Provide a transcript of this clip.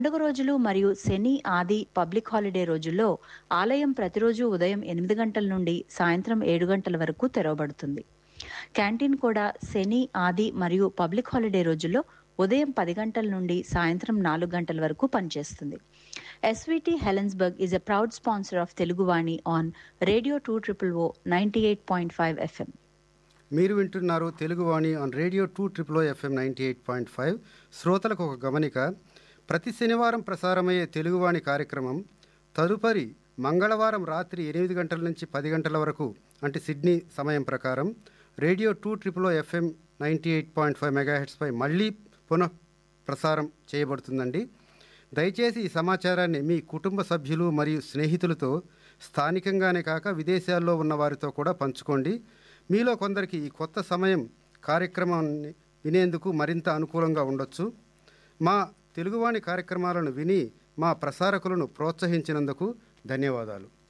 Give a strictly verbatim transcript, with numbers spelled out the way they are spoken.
పండుగ రోజులు మరియు శని, ఆది, పబ్లిక్ హాలిడే రోజుల్లో ఆలయం ప్రతిరోజు ఉదయం ఎనిమిది గంటల నుండి సాయంత్రం ఏడు గంటల వరకు తెరవబడుతుంది. క్యాంటీన్ కూడా శని, ఆది మరియు పబ్లిక్ హాలిడే రోజుల్లో ఉదయం పది గంటల నుండి సాయంత్రం నాలుగు గంటల వరకు పనిచేస్తుంది. SVT Helensburgh is a proud sponsor of Teluguvani on radio two triple oh ninety eight point five FM. మీరు వింటున్నారు Teluguvani on radio two triple oh FM ninety eight point five. శ్రోతలకు ఒక గమనిక. ప్రతి శనివారం ప్రసారమయ్యే తెలుగువాణి కార్యక్రమం తదుపరి మంగళవారం రాత్రి ఎనిమిది గంటల నుంచి పది గంటల వరకు అంటే సిడ్నీ సమయం ప్రకారం రేడియో టూ ట్రిపుల్ ఓ FM ninety eight point five మెగాహెట్స్పై మళ్ళీ పునః ప్రసారం చేయబడుతుందండి. దయచేసి ఈ సమాచారాన్ని మీ కుటుంబ సభ్యులు మరియు స్నేహితులతో స్థానికంగానే కాక విదేశాల్లో ఉన్న వారితో కూడా పంచుకోండి. మీలో కొందరికి ఈ కొత్త సమయం కార్యక్రమాన్ని వినేందుకు మరింత అనుకూలంగా ఉండొచ్చు. మా తెలుగువాణి కార్యక్రమాలను విని మా ప్రసారకులను ప్రోత్సహించినందుకు ధన్యవాదాలు.